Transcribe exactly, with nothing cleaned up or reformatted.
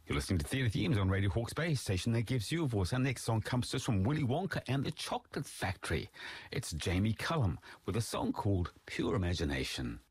You're listening to Theatre Themes on Radio Hawke's Bay, station that gives you a voice. Our next song comes to us from Willy Wonka and the Chocolate Factory. It's Jamie Cullum with a song called Pure Imagination.